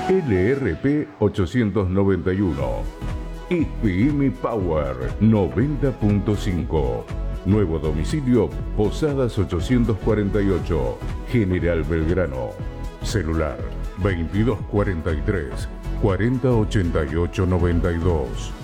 LRP 891. ISPM Power 90.5. Nuevo domicilio, Posadas 848, General Belgrano. Celular 2243 4088 92.